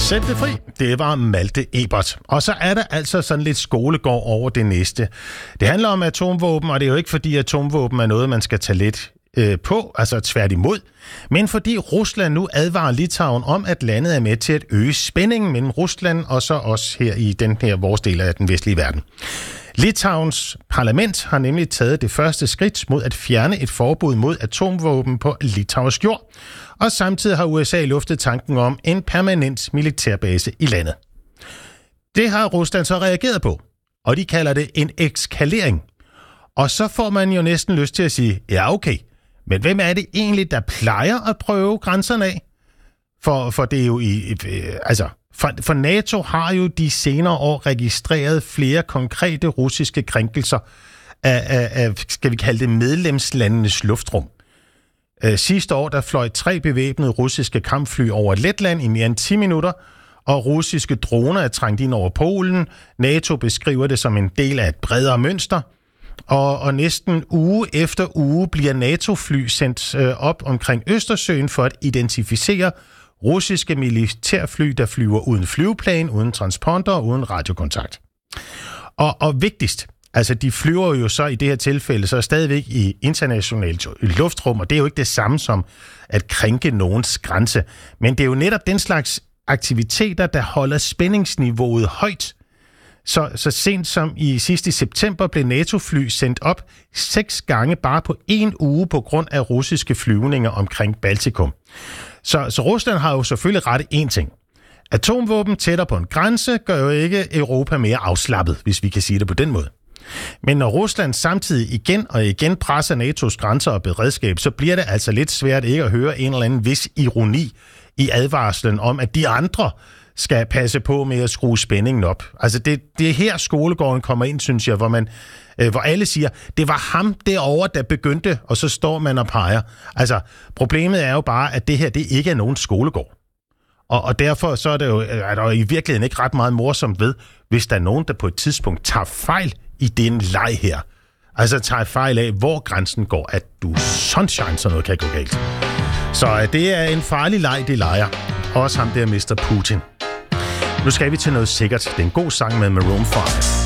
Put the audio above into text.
Sæt det fri. Det var Malte Ebert. Og så er der altså sådan lidt skolegård over det næste. Det handler om atomvåben, og det er jo ikke fordi atomvåben er noget, man skal tage let på, altså tværtimod, men fordi Rusland nu advarer Litauen om, at landet er med til at øge spændingen mellem Rusland og så os her i den her vores del af den vestlige verden. Litauens parlament har nemlig taget det første skridt mod at fjerne et forbud mod atomvåben på litauisk jord, og samtidig har USA luftet tanken om en permanent militærbase i landet. Det har Rusland så reageret på, og de kalder det en eskalering. Og så får man jo næsten lyst til at sige, ja okay, men hvem er det egentlig, der plejer at prøve grænserne af? For det er jo for NATO har jo de senere år registreret flere konkrete russiske krænkelser af skal vi kalde det, medlemslandenes luftrum. Sidste år, der fløj 3 bevæbnede russiske kampfly over Letland i mere end 10 minutter, og russiske droner er trængt ind over Polen. NATO beskriver det som en del af et bredere mønster, og næsten uge efter uge bliver NATO-fly sendt op omkring Østersøen for at identificere russiske militærfly, der flyver uden flyveplan, uden transponder og uden radiokontakt. Og vigtigst, altså de flyver jo så i det her tilfælde så stadigvæk i internationalt luftrum, og det er jo ikke det samme som at krænke nogens grænse. Men det er jo netop den slags aktiviteter, der holder spændingsniveauet højt. Så sent som i sidste september blev NATO-fly sendt op 6 gange bare på 1 uge på grund af russiske flyvninger omkring Baltikum. Så Rusland har jo selvfølgelig rettet én ting. Atomvåben tættere på en grænse gør jo ikke Europa mere afslappet, hvis vi kan sige det på den måde. Men når Rusland samtidig igen og igen presser NATO's grænser og beredskab, så bliver det altså lidt svært ikke at høre en eller anden vis ironi i advarslen om, at de andre skal passe på med at skrue spændingen op. Altså det er her skolegården kommer ind, synes jeg, hvor alle siger, det var ham derovre, der begyndte, og så står man og peger. Altså, problemet er jo bare, at det her, det ikke er nogen skolegård. Og derfor så er der jo i virkeligheden ikke ret meget morsomt ved, hvis der er nogen, der på et tidspunkt tager fejl i den leg her. Altså tager fejl af, hvor grænsen går, at du sunshine, så noget kan gå galt. Så det er en farlig leg, de leger. Også ham der, Mr. Putin. Nu skal vi til noget sikkert. Det er en god sang med Maroon 5.